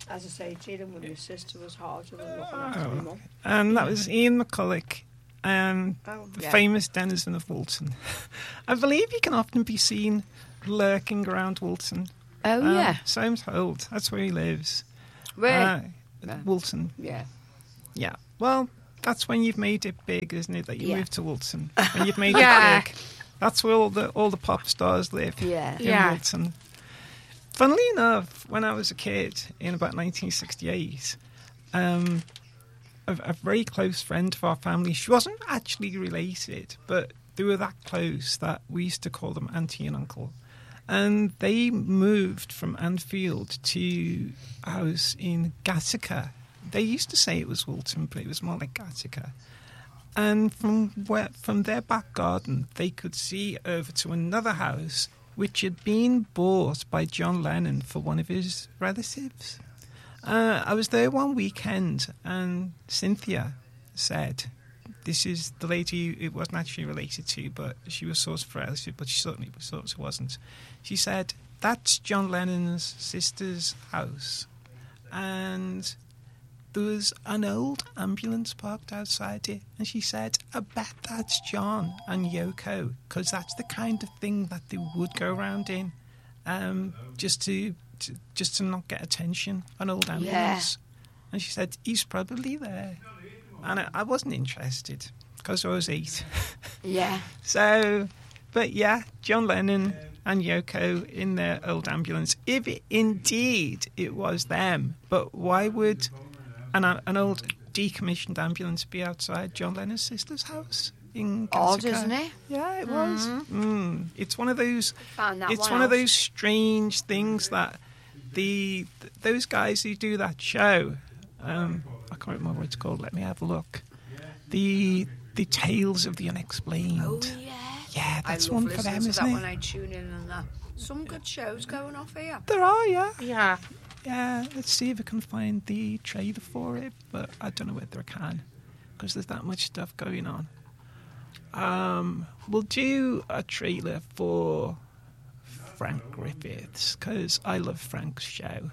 As I say, dealing with my sister was harder than looking after my mum. And that was Ian McCulloch, the yeah. famous denizen of Woolton. I believe he can often be seen lurking around Woolton. Oh, yeah. So I'm told. That's where he lives. Where? Woolton. Yeah. Yeah. Well, that's when you've made it big, isn't it? That you Yeah. moved to Woolton. When you've made Yeah. it big. That's where all the pop stars live. Yeah. In Yeah. Woolton. Funnily enough, when I was a kid in about 1968, a very close friend of our family, she wasn't actually related, but they were that close that we used to call them auntie and uncle. And they moved from Anfield to a house in Gattaca. They used to say it was Woolton, but it was more like Gattaca. And from their back garden, they could see over to another house which had been bought by John Lennon for one of his relatives. I was there one weekend, and Cynthia said, this is the lady it wasn't actually related to, but she was sort of relative, but she certainly sort of wasn't. She said, that's John Lennon's sister's house. And there was an old ambulance parked outside it, and she said, I bet that's John and Yoko, because that's the kind of thing that they would go around in, just to not get attention, an old ambulance. Yeah. And she said, he's probably there. And I wasn't interested, because I was 8. Yeah. So, but yeah, John Lennon and Yoko in their old ambulance, if indeed it was them. But why would an old decommissioned ambulance be outside John Lennon's sister's house in Gattaca? Odd, isn't it? Yeah, it was. It's one of those. It's one one of else. those strange things that those guys who do that show. I can't remember what it's called. Let me have a look. The Tales of the Unexplained. Oh, yeah. Yeah, that's I love one for them, listening to isn't that it? when I tune in and that. Some good shows going off here. There are, yeah. Yeah. Yeah, let's see if I can find the trailer for it, but I don't know whether I can, because there's that much stuff going on. We'll do a trailer for Frank Griffiths, because I love Frank's show.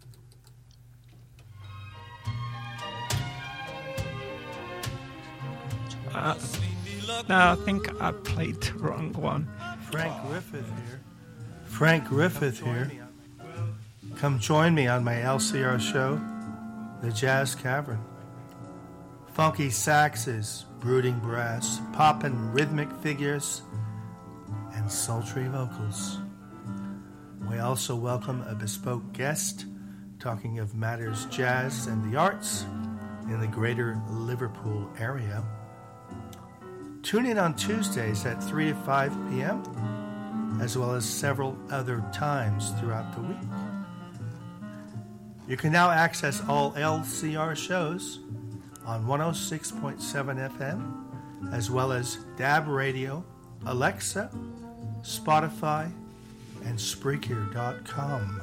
No, I think I played the wrong one. Frank Griffith here. Frank Griffith here. Come join me on my LCR show, The Jazz Cavern. Funky saxes, brooding brass, poppin' rhythmic figures, and sultry vocals. We also welcome a bespoke guest talking of matters jazz and the arts in the greater Liverpool area. Tune in on Tuesdays at 3 to 5 p.m., as well as several other times throughout the week. You can now access all LCR shows on 106.7 FM, as well as DAB Radio, Alexa, Spotify, and Spreaker.com.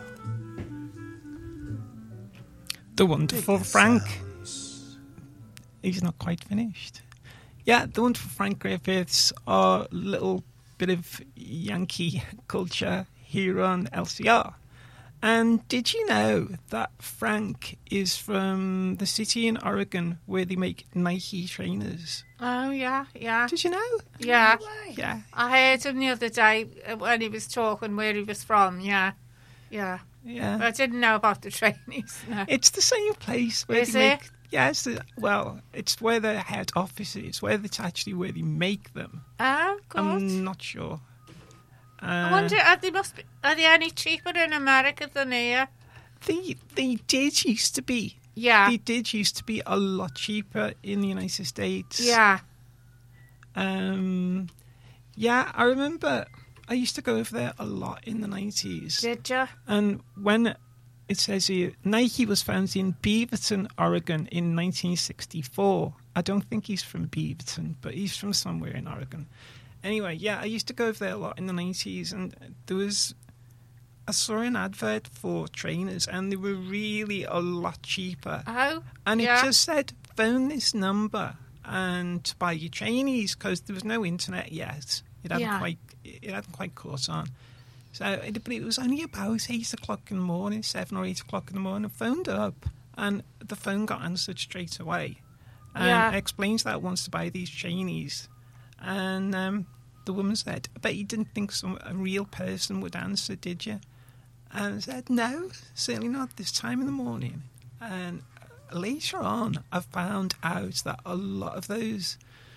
The wonderful Frank. He's not quite finished. Yeah, the wonderful Frank Griffiths are a little bit of Yankee culture here on LCR. And did you know that Frank is from the city in Oregon where they make Nike trainers? Oh, yeah, yeah. Did you know? Yeah. Yeah. I heard him the other day when he was talking where he was from, yeah. Yeah. Yeah. But I didn't know about the trainees, no. It's the same place where Is they it? make... Yeah, it's where their head office is, it's actually where they make them. Oh, good. I'm not sure. I wonder, are they any cheaper in America than here? They did used to be. Yeah. They did used to be a lot cheaper in the United States. Yeah. Yeah, I remember I used to go over there a lot in the 90s. Did you? And when it says here, Nike was founded in Beaverton, Oregon in 1964. I don't think he's from Beaverton, but he's from somewhere in Oregon. Anyway, yeah, I used to go over there a lot in the 90s, and I saw an advert for trainers, and they were really a lot cheaper. Oh, and yeah. it just said, phone this number and buy your trainees, because there was no internet yet. It hadn't quite caught on. But it was only about 8 o'clock in the morning, 7 or 8 o'clock in the morning. I phoned up, and the phone got answered straight away. And I explained that I wanted to buy these Chinese, and the woman said, "I bet you didn't think a real person would answer, did you?" And I said, "No, certainly not this time in the morning." And later on, I found out that a lot of those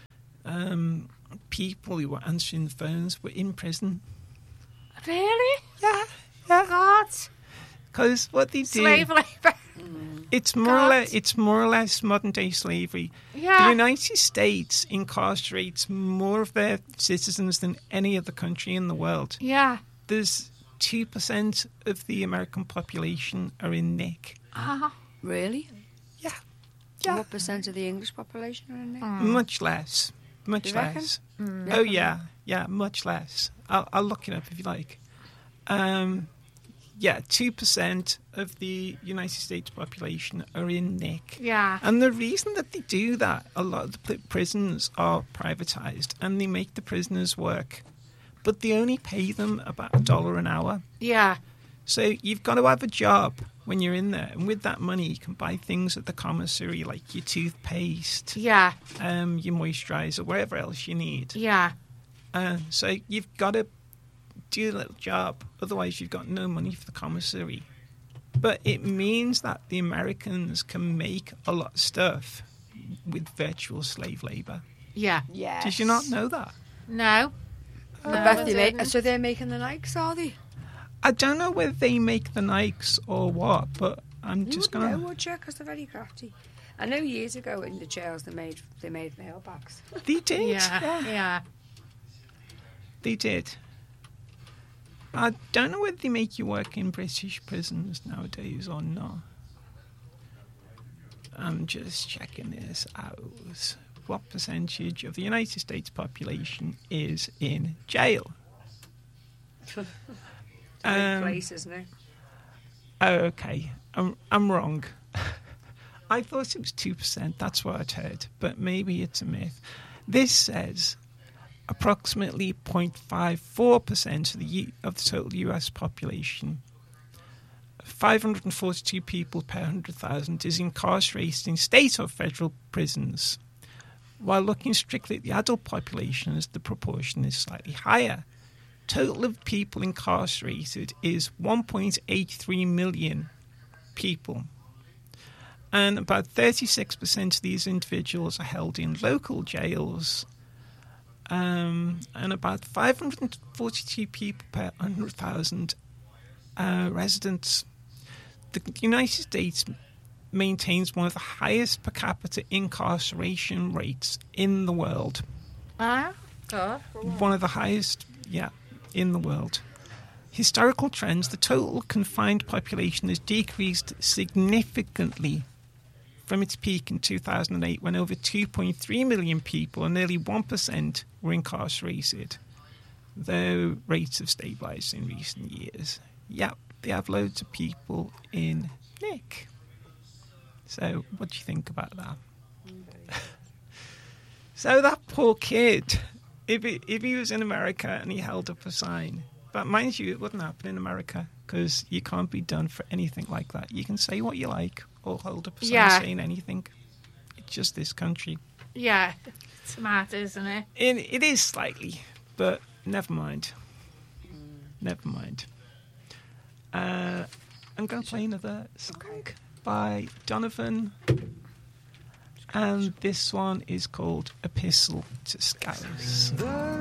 people who were answering the phones were in prison. Really? Yeah. God. Because what they do, Slave labour. it's more or less modern day slavery. Yeah. The United States incarcerates more of their citizens than any other country in the world. Yeah. There's 2% of the American population are in Nick. Really? Yeah. And what percent of the English population are in there? Much less. Much You reckon? less. Oh, yeah. Yeah, much less. I'll look it up if you like. 2% of the United States population are in Nick. Yeah. And the reason that they do that, a lot of the prisons are privatised and they make the prisoners work. But they only pay them about $1 an hour. Yeah. So you've got to have a job when you're in there. And with that money, you can buy things at the commissary like your toothpaste, Yeah. your moisturiser, whatever else you need. Yeah. So you've got to do a little job. Otherwise, you've got no money for the commissary. But it means that the Americans can make a lot of stuff with virtual slave labour. Yeah. Yes. Did you not know that? No. I No, bet I they didn't. make, so they're making the Nikes, are they? I don't know whether they make the Nikes or what, but I'm You just wouldn't going know, to... would you? Because they're very crafty. I know years ago in the jails they made mailbags. They did. Yeah. They did. I don't know whether they make you work in British prisons nowadays or not. I'm just checking this out. What percentage of the United States population is in jail? Great place, isn't it? Oh, okay. I'm wrong. I thought it was 2%. That's what I'd heard. But maybe it's a myth. This says approximately 0.54% of the total US population, 542 people per 100,000, is incarcerated in state or federal prisons. While looking strictly at the adult populations, the proportion is slightly higher. Total of people incarcerated is 1.83 million people. And about 36% of these individuals are held in local jails. And about 542 people per 100,000 residents. The United States maintains one of the highest per capita incarceration rates in the world. God. One of the highest, in the world. Historical trends, the total confined population has decreased significantly from its peak in 2008 when over 2.3 million people, or nearly 1%, were incarcerated, though rates have stabilised in recent years. Yep, they have loads of people in Nick. So what do you think about that? So that poor kid, if he was in America and he held up a sign, but mind you, it wouldn't happen in America because you can't be done for anything like that. You can say what you like or hold up a sign saying anything. It's just this country. Yeah. It's mad, isn't it? It is slightly, but never mind. Never mind. I'm going to play another song by Donovan. And this one is called Epistle to Scouse.